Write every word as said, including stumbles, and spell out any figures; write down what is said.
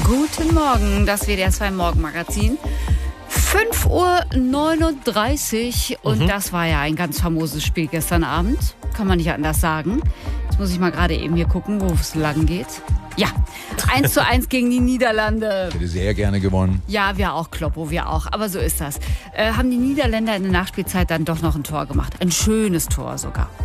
Guten Morgen, das W D R zwei Morgenmagazin. fünf Uhr neununddreißig und mhm. das war ja ein ganz famoses Spiel gestern Abend. Kann man nicht anders sagen. Jetzt muss ich mal gerade eben hier gucken, wo es lang geht. Ja, eins zu eins gegen die Niederlande. Ich hätte sehr gerne gewonnen. Ja, wir auch, Kloppo, wir auch. Aber so ist das. Äh, haben die Niederländer in der Nachspielzeit dann doch noch ein Tor gemacht. Ein schönes Tor sogar.